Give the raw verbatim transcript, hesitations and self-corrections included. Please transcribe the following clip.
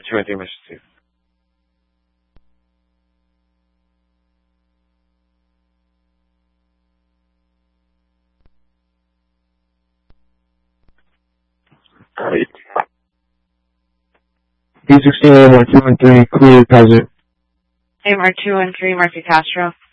two one three, Mister Steve. B sixteen A M R two one three, clear, Kaiser. A M R two one three, Murphy Castro.